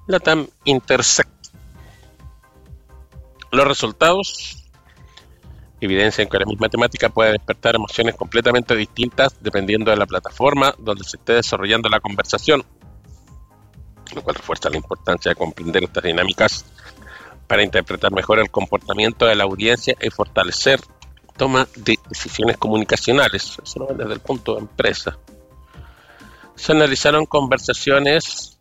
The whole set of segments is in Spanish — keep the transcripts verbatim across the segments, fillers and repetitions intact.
LATAM Intersect. Los resultados evidencian que la misma temática puede despertar emociones completamente distintas dependiendo de la plataforma donde se esté desarrollando la conversación, lo cual refuerza la importancia de comprender estas dinámicas para interpretar mejor el comportamiento de la audiencia y fortalecer toma de decisiones comunicacionales, eso desde el punto de empresa. Se analizaron conversaciones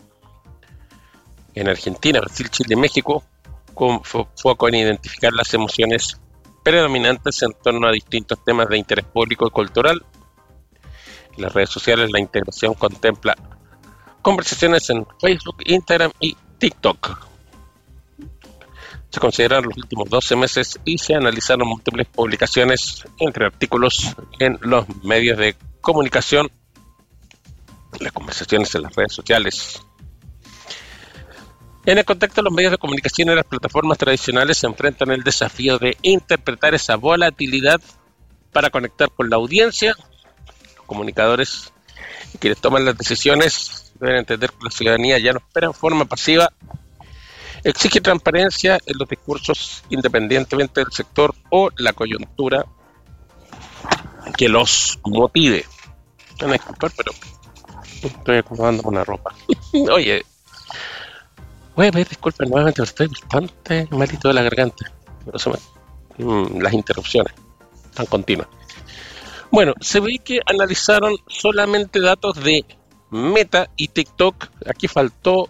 en Argentina, Brasil, Chile y México con foco en identificar las emociones predominantes en torno a distintos temas de interés público y cultural. En las redes sociales la integración contempla conversaciones en Facebook, Instagram y TikTok. Se consideraron los últimos doce meses y se analizaron múltiples publicaciones entre artículos en los medios de comunicación, las conversaciones en las redes sociales. En el contexto de los medios de comunicación y las plataformas tradicionales se enfrentan el desafío de interpretar esa volatilidad para conectar con la audiencia. Los comunicadores y quienes toman las decisiones deben entender que la ciudadanía ya no espera en forma pasiva. Exige transparencia en los discursos independientemente del sector o la coyuntura que los motive. No me disculpar, pero estoy acomodando una ropa. Oye, voy a pedir disculpas nuevamente, pero estoy bastante malito de la garganta. Pero se me, mmm, las interrupciones tan continuas. Bueno, se ve que analizaron solamente datos de Meta y TikTok. Aquí faltó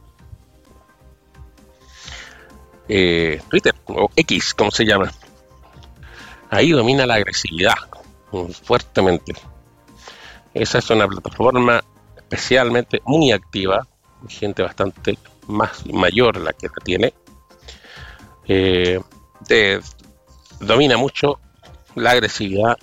eh, Twitter, o X, como se llama. Ahí domina la agresividad, fuertemente. Esa es una plataforma especialmente muy activa, gente bastante más mayor la que la tiene. Eh, de, domina mucho la agresividad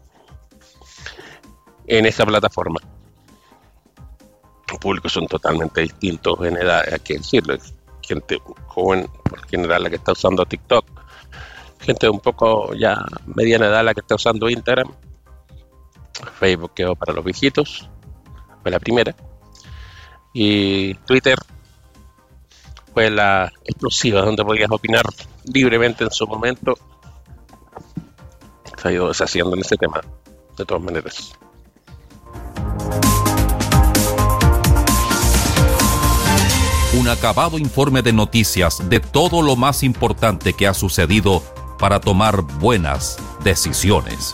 en esa plataforma. Los públicos son totalmente distintos en edad, hay que decirlo. Gente joven, por general, la que está usando TikTok. Gente un poco ya mediana edad, la que está usando Instagram. Facebook quedó para los viejitos, fue la primera. Y Twitter fue la explosiva, donde podías opinar libremente en su momento. Se ha ido deshaciendo en ese tema, de todas maneras. Un acabado informe de noticias de todo lo más importante que ha sucedido para tomar buenas decisiones.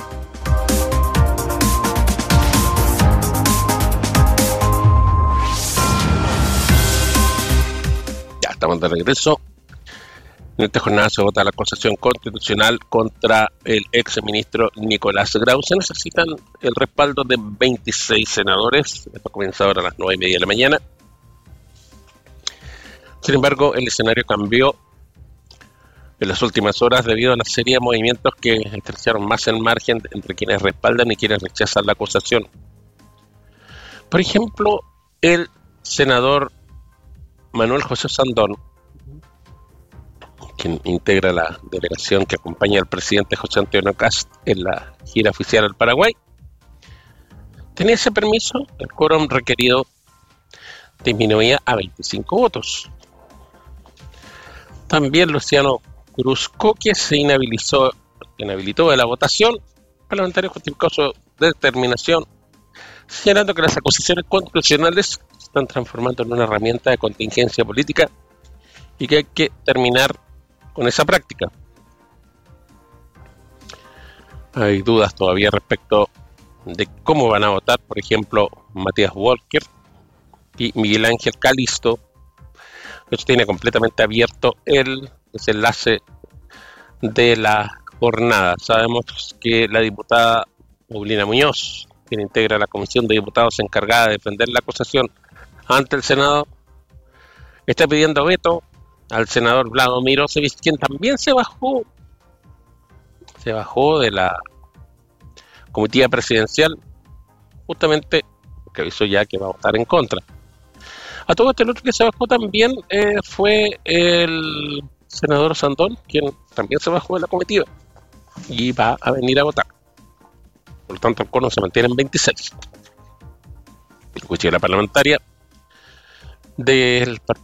Ya estamos de regreso. En esta jornada se vota la acusación constitucional contra el ex ministro Nicolás Grau. Se necesitan el respaldo de veintiséis senadores. Esto comienza ahora a las nueve y media de la mañana. Sin embargo, el escenario cambió en las últimas horas debido a una serie de movimientos que estrecharon más el margen entre quienes respaldan y quienes rechazan la acusación. Por ejemplo, el senador Manuel José Sandón, quien integra la delegación que acompaña al presidente José Antonio Kast en la gira oficial al Paraguay, tenía ese permiso. El quórum requerido disminuía a veinticinco votos. También Luciano Cruzcoque se inhabilitó, inhabilitó de la votación. El parlamentario justificó su determinación, señalando que las acusaciones constitucionales se están transformando en una herramienta de contingencia política y que hay que terminar con esa práctica. Hay dudas todavía respecto de cómo van a votar, por ejemplo, Matías Walker y Miguel Ángel Calisto. Eso tiene completamente abierto el desenlace de la jornada. Sabemos que la diputada Paulina Muñoz, quien integra la comisión de diputados encargada de defender la acusación ante el Senado, está pidiendo veto al senador Vlado Mirosevic, quien también se bajó, se bajó de la comitiva presidencial, justamente porque avisó ya que va a votar en contra. A todo este otro que se bajó también eh, fue el senador Sandón, quien también se bajó de la comitiva y va a venir a votar. Por lo tanto, el quórum se mantiene en veintiséis. El juicio de la parlamentaria del partido